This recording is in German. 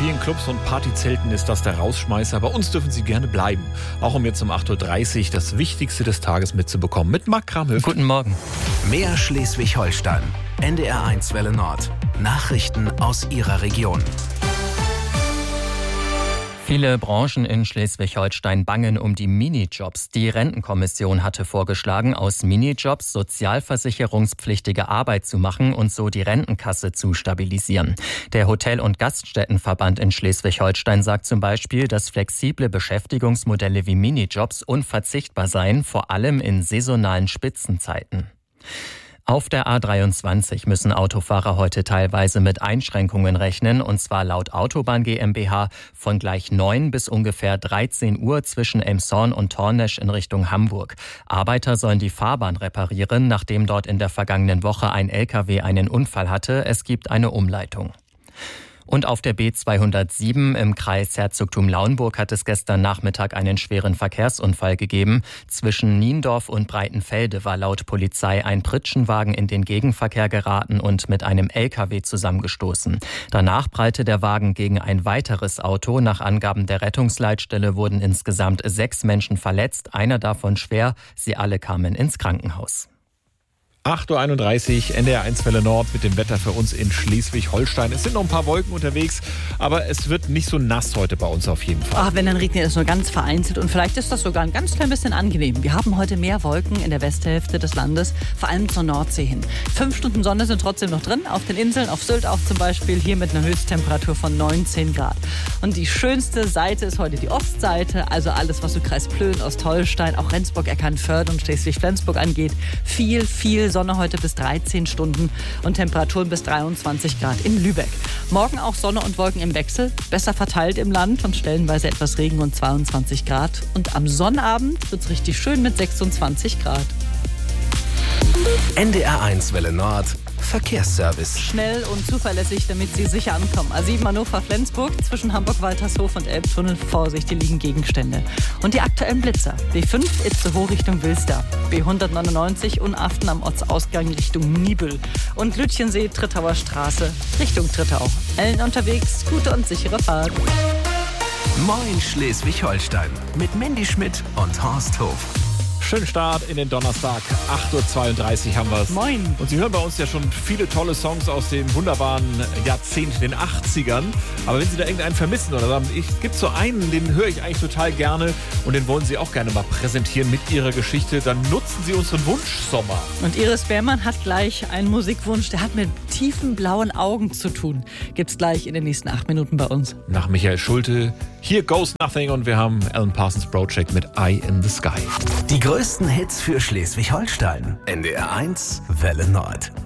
vielen Clubs und Partyzelten ist das der Rausschmeißer. Bei uns dürfen Sie gerne bleiben. Auch um jetzt um 8.30 Uhr das Wichtigste des Tages mitzubekommen. Mit Marc Kramhöft. Guten Morgen. Mehr Schleswig-Holstein. NDR1 Welle Nord. Nachrichten aus Ihrer Region. Viele Branchen in Schleswig-Holstein bangen um die Minijobs. Die Rentenkommission hatte vorgeschlagen, aus Minijobs sozialversicherungspflichtige Arbeit zu machen und so die Rentenkasse zu stabilisieren. Der Hotel- und Gaststättenverband in Schleswig-Holstein sagt zum Beispiel, dass flexible Beschäftigungsmodelle wie Minijobs unverzichtbar seien, vor allem in saisonalen Spitzenzeiten. Auf der A23 müssen Autofahrer heute teilweise mit Einschränkungen rechnen, und zwar laut Autobahn GmbH von gleich 9 bis ungefähr 13 Uhr zwischen Elmshorn und Tornesch in Richtung Hamburg. Arbeiter sollen die Fahrbahn reparieren, nachdem dort in der vergangenen Woche ein LKW einen Unfall hatte. Es gibt eine Umleitung. Und auf der B207 im Kreis Herzogtum Lauenburg hat es gestern Nachmittag einen schweren Verkehrsunfall gegeben. Zwischen Niendorf und Breitenfelde war laut Polizei ein Pritschenwagen in den Gegenverkehr geraten und mit einem LKW zusammengestoßen. Danach prallte der Wagen gegen ein weiteres Auto. Nach Angaben der Rettungsleitstelle wurden insgesamt 6 Menschen verletzt, einer davon schwer. Sie alle kamen ins Krankenhaus. 8.31 Uhr, NDR1 Welle Nord mit dem Wetter für uns in Schleswig-Holstein. Es sind noch ein paar Wolken unterwegs, aber es wird nicht so nass heute bei uns auf jeden Fall. Ach, wenn, dann regnet es nur ganz vereinzelt und vielleicht ist das sogar ein ganz klein bisschen angenehm. Wir haben heute mehr Wolken in der Westhälfte des Landes, vor allem zur Nordsee hin. 5 Stunden Sonne sind trotzdem noch drin, auf den Inseln, auf Sylt auch zum Beispiel, hier mit einer Höchsttemperatur von 19 Grad. Und die schönste Seite ist heute die Ostseite, also alles, was so Kreis Plön, Ostholstein, auch Rendsburg, Eckernförde und Schleswig-Flensburg angeht. Viel Sonne heute bis 13 Stunden und Temperaturen bis 23 Grad in Lübeck. Morgen auch Sonne und Wolken im Wechsel, besser verteilt im Land und stellenweise etwas Regen und 22 Grad. Und am Sonnabend wird es richtig schön mit 26 Grad. NDR1 Welle Nord. Verkehrsservice. Schnell und zuverlässig, damit Sie sicher ankommen. A7 Hannover-Flensburg, zwischen Hamburg-Waltershof und Elbtunnel. Vorsicht, hier liegen Gegenstände. Und die aktuellen Blitzer. B5 Itzehoe Richtung Wilster. B199 Unaften am Ortsausgang Richtung Niebüll. Und Lütchensee, Trittauer Straße Richtung Trittau. Allen unterwegs, gute und sichere Fahrt. Moin Schleswig-Holstein. Mit Mandy Schmidt und Horst Hof. Schönen Start in den Donnerstag. 8.32 Uhr haben wir es. Moin. Und Sie hören bei uns ja schon viele tolle Songs aus dem wunderbaren Jahrzehnt, den 80ern. Aber wenn Sie da irgendeinen vermissen oder sagen, es gibt so einen, den höre ich eigentlich total gerne und den wollen Sie auch gerne mal präsentieren mit Ihrer Geschichte, dann nutzen Sie unseren Wunschsommer. Und Iris Beermann hat gleich einen Musikwunsch, der hat mit tiefen blauen Augen zu tun. Gibt's gleich in den nächsten 8 Minuten bei uns. Nach Michael Schulte, Here Goes Nothing, und wir haben Alan Parsons Project mit Eye in the Sky. Die größten Hits für Schleswig-Holstein. NDR1 Welle Nord.